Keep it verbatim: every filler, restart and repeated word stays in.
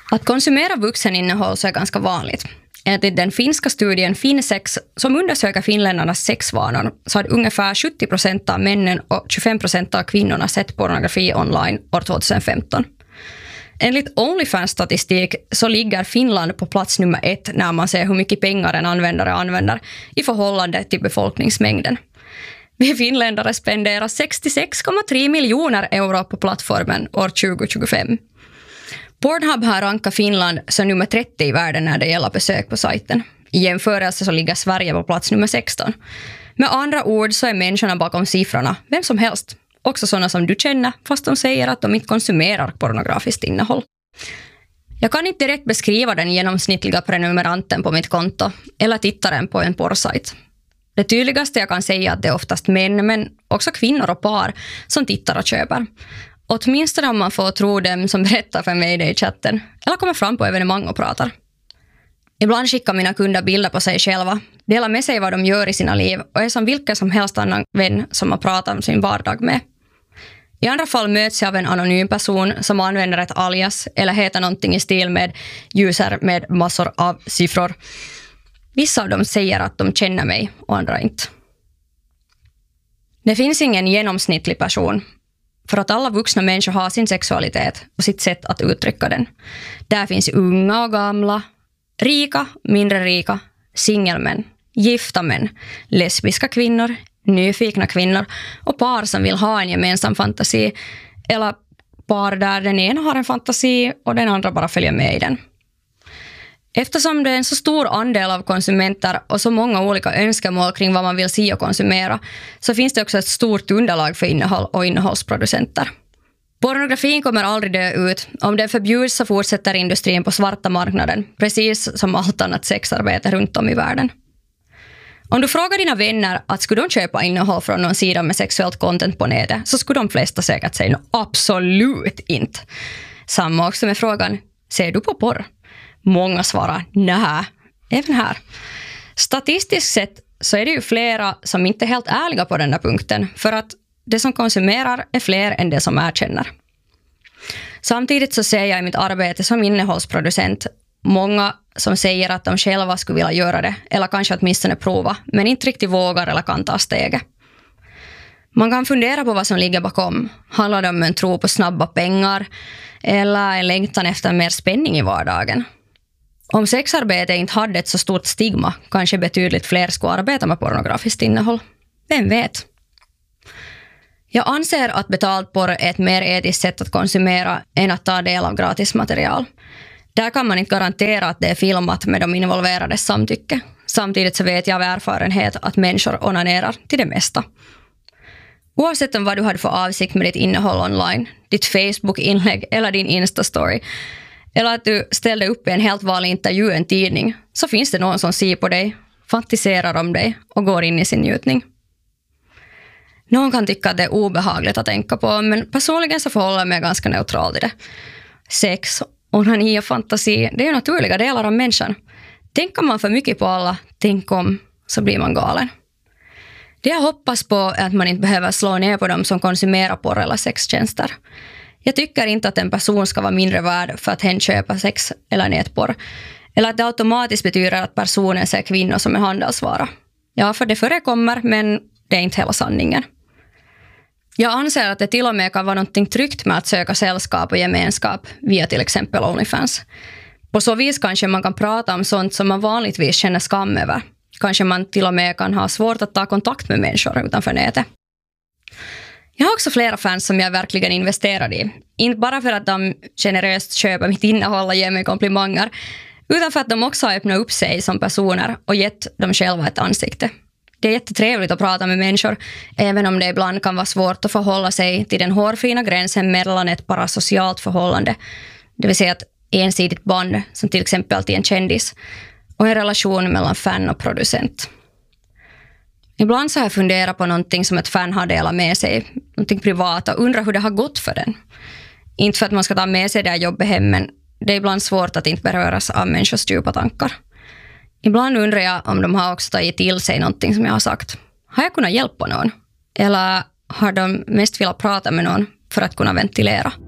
Att konsumera vuxeninnehåll så är ganska vanligt. Enligt den finska studien Finsex som undersöker finländarnas sexvanor så hade ungefär sjuttio procent av männen och tjugofem procent av kvinnorna sett pornografi online år tjugohundrafemton. Enligt OnlyFans-statistik så ligger Finland på plats nummer ett när man ser hur mycket pengar en användare använder i förhållande till befolkningsmängden. Vi finländare spenderar sextiosex komma tre miljoner euro på plattformen år tjugohundratjugofem. Pornhub har rankat Finland som nummer trettio i världen när det gäller besök på sajten. I jämförelse så ligger Sverige på plats nummer sexton. Med andra ord så är människorna bakom siffrorna vem som helst. Också sådana som du känner fast de säger att de inte konsumerar pornografiskt innehåll. Jag kan inte direkt beskriva den genomsnittliga prenumeranten på mitt konto eller tittaren på en porrsajt. Det tydligaste jag kan säga är att det är oftast män men också kvinnor och par som tittar och köper. Åtminstone om man får tro dem som berättar för mig det i chatten eller kommer fram på evenemang och pratar. Ibland skickar mina kunder bilder på sig själva, delar med sig vad de gör i sina liv och är som vilken som helst annan vän som har pratat om sin vardag med. I andra fall möts jag av en anonym person som använder ett alias eller heter någonting i stil med user med massor av siffror. Vissa av dem säger att de känner mig och andra inte. Det finns ingen genomsnittlig person. För att alla vuxna människor har sin sexualitet och sitt sätt att uttrycka den. Där finns unga och gamla, rika, mindre rika, singelmän, gifta män, lesbiska kvinnor, nyfikna kvinnor och par som vill ha en gemensam fantasi eller par där den ena har en fantasi och den andra bara följer med i den. Eftersom det är en så stor andel av konsumenter och så många olika önskemål kring vad man vill se och konsumera så finns det också ett stort underlag för innehåll och innehållsproducenter. Pornografin kommer aldrig dö ut. Om det förbjuds så fortsätter industrin på svarta marknaden, precis som allt annat sexarbete runt om i världen. Om du frågar dina vänner att skulle de köpa innehåll från någon sida med sexuellt content på nätet så skulle de flesta säkert säga absolut inte. Samma också med frågan, ser du på porr? Många svarar nej, även här. Statistiskt sett så är det ju flera som inte är helt ärliga på den här punkten för att det som konsumerar är fler än det som erkänner. Samtidigt så ser jag i mitt arbete som innehållsproducent många som säger att de själva skulle vilja göra det eller kanske åtminstone prova men inte riktigt vågar eller kan ta steget. Man kan fundera på vad som ligger bakom. Handlar det om en tro på snabba pengar eller en längtan efter mer spänning i vardagen? Om sexarbete inte hade ett så stort stigma kanske betydligt fler skulle arbeta med pornografiskt innehåll. Vem vet? Jag anser att betald porr är ett mer etiskt sätt att konsumera än att ta del av gratismaterial. Där kan man inte garantera att det är filmat med de involverades samtycke. Samtidigt så vet jag av erfarenhet att människor onanerar till det mesta. Oavsett om vad du hade för avsikt med ditt innehåll online, ditt Facebook-inlägg eller din Insta-story, eller att du ställde upp i en helt vanlig intervju i en tidning, så finns det någon som ser på dig, fantiserar om dig och går in i sin njutning. Någon kan tycka att det är obehagligt att tänka på, men personligen så förhåller jag mig ganska neutral i det. Sex, onani och fantasi, det är ju naturliga delar av människan. Tänker man för mycket på alla, tänk om, så blir man galen. Det jag hoppas på är att man inte behöver slå ner på dem som konsumerar porr eller sextjänster. Jag tycker inte att en person ska vara mindre värd för att hen köper sex eller nätporr. Eller att det automatiskt betyder att personen ser kvinnor som en handelsvara. Ja, för det förekommer, men det är inte hela sanningen. Jag anser att det till och med kan vara något tryggt med att söka sällskap och gemenskap via till exempel OnlyFans. På så vis kanske man kan prata om sånt som man vanligtvis känner skam över. Kanske man till och med kan ha svårt att ta kontakt med människor utanför nätet. Jag har också flera fans som jag verkligen investerar i. Inte bara för att de generöst köper mitt innehåll och ger mig komplimanger, utan för att de också har öppnat upp sig som personer och gett dem själva ett ansikte. Det är jättetrevligt att prata med människor, även om det ibland kan vara svårt att förhålla sig till den hårfina gränsen mellan ett parasocialt förhållande, det vill säga ett ensidigt band, som till exempel till en kändis, och en relation mellan fan och producent. Ibland så har jag funderat på någonting som ett fan har delat med sig, någonting privat, och undrar hur det har gått för den. Inte för att man ska ta med sig det här jobbet hem, men det är ibland svårt att inte beröras av människors djupa tankar. Ibland undrar jag om de har också tagit till sig någonting som jag har sagt. Har jag kunnat hjälpa någon? Eller har de mest velat prata med någon för att kunna ventilera?